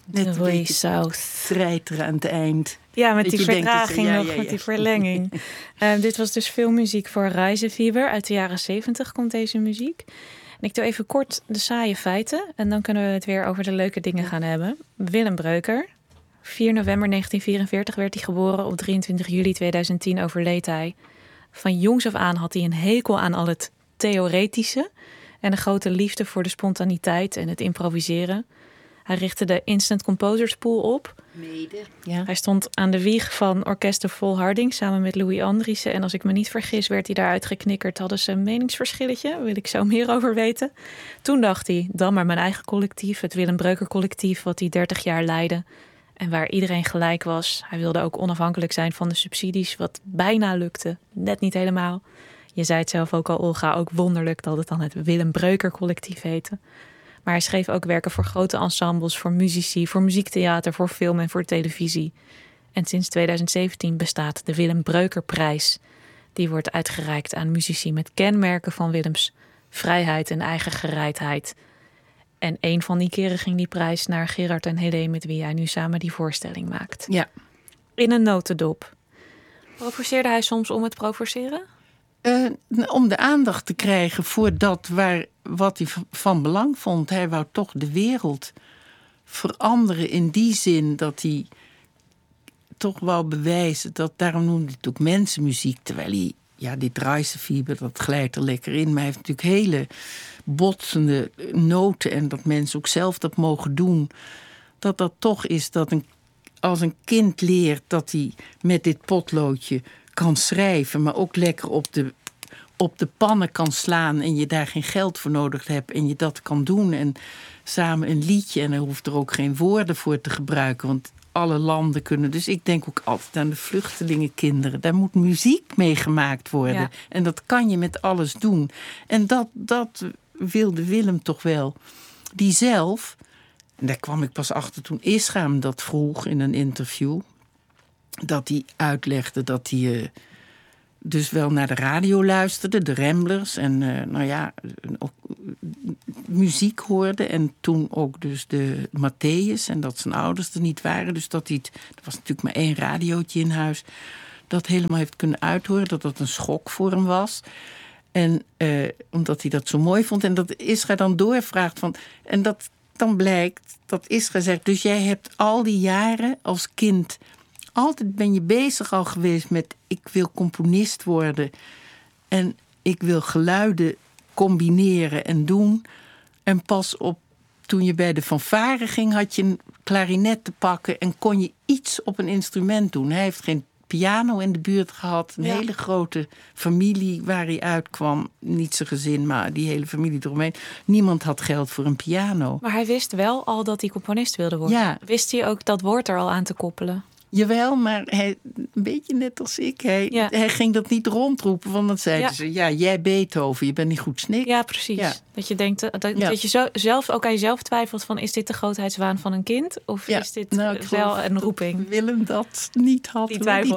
Net The een Way beetje South. treiteren aan het eind. Ja, met Dat die je denkt dat vertraging ze- ja, nog, ja, met ja. die verlenging. Dit was dus veel muziek voor Reisefieber. Uit de jaren 70 komt deze muziek. En ik doe even kort de saaie feiten. En dan kunnen we het weer over de leuke dingen gaan hebben. Willem Breuker. 4 november 1944 werd hij geboren. Op 23 juli 2010 overleed hij. Van jongs af aan had hij een hekel aan al het theoretische. En een grote liefde voor de spontaniteit en het improviseren. Hij richtte de Instant Composers Pool op. Mede. Ja. Hij stond aan de wieg van Orkester Volharding samen met Louis Andriessen. En als ik me niet vergis werd hij daaruit geknikkerd. Hadden ze een meningsverschilletje, daar wil ik zo meer over weten. Toen dacht hij, dan maar mijn eigen collectief. Het Willem Breuker collectief wat hij 30 jaar leidde. En waar iedereen gelijk was. Hij wilde ook onafhankelijk zijn van de subsidies. Wat bijna lukte, net niet helemaal. Je zei het zelf ook al, Olga, ook wonderlijk dat het dan het Willem Breuker collectief heette. Maar hij schreef ook werken voor grote ensembles, voor muzici, voor muziektheater, voor film en voor televisie. En sinds 2017 bestaat de Willem Breukerprijs. Die wordt uitgereikt aan muzici met kenmerken van Willems vrijheid en eigen gereidheid. En een van die keren ging die prijs naar Gerard en Helene, met wie hij nu samen die voorstelling maakt. Ja. In een notendop. Provoceerde hij soms om het provoceren? Om de aandacht te krijgen voor dat wat hij van belang vond. Hij wou toch de wereld veranderen in die zin dat hij toch wou bewijzen dat, daarom noemde hij het ook mensenmuziek, terwijl hij, ja, dit Reisefieber, dat glijdt er lekker in, maar hij heeft natuurlijk hele botsende noten en dat mensen ook zelf dat mogen doen. Dat toch is dat als een kind leert dat hij met dit potloodje kan schrijven, maar ook lekker op de pannen kan slaan en je daar geen geld voor nodig hebt en je dat kan doen en samen een liedje en er hoeft er ook geen woorden voor te gebruiken, want alle landen kunnen. Dus ik denk ook altijd aan de vluchtelingenkinderen. Daar moet muziek mee gemaakt worden. Ja. En dat kan je met alles doen. En dat wilde Willem toch wel. Die zelf, en daar kwam ik pas achter toen Isra hem dat vroeg in een interview, dat hij uitlegde dat hij dus wel naar de radio luisterde, de Ramblers, en ook muziek hoorde. En toen ook dus de Matthäus, en dat zijn ouders er niet waren. Dus dat hij er was natuurlijk maar 1 radiootje in huis, dat helemaal heeft kunnen uithoren, dat een schok voor hem was. En omdat hij dat zo mooi vond. En dat Isra dan doorvraagt van, en dat dan blijkt dat Isra zegt, dus jij hebt al die jaren als kind, altijd ben je bezig al geweest met, ik wil componist worden en ik wil geluiden combineren en doen. En pas toen je bij de fanfare ging, had je een klarinet te pakken en kon je iets op een instrument doen. Hij heeft geen piano in de buurt gehad. Een hele grote familie waar hij uitkwam. Niet zijn gezin, maar die hele familie eromheen. Niemand had geld voor een piano. Maar hij wist wel al dat hij componist wilde worden. Ja. Wist hij ook dat woord er al aan te koppelen? Jawel, maar hij, een beetje net als ik. Hij ging dat niet rondroepen, want dan zeiden ze, ja, jij Beethoven, je bent niet goed snik. Ja, precies. Ja. Dat je denkt, dat je zelf ook aan jezelf twijfelt van, is dit de grootheidswaan van een kind? Of is dit wel een roeping? Willem dat niet had. Die twijfel.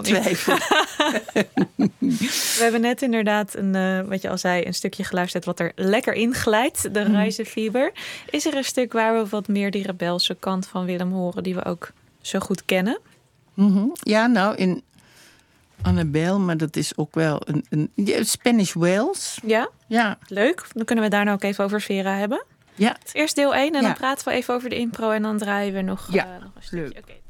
We hebben net inderdaad, wat je al zei, een stukje geluisterd wat er lekker in glijdt, de Reisefieber. Is er een stuk waar we wat meer die rebelse kant van Willem horen, die we ook zo goed kennen? Mm-hmm. Ja, nou, in Annabelle, maar dat is ook wel een Spanish Wales. Ja? Ja. Leuk. Dan kunnen we het daar nou ook even over Vera hebben. Ja. Eerst deel 1 en dan praten we even over de impro en dan draaien we nog een stukje. Leuk. Okay.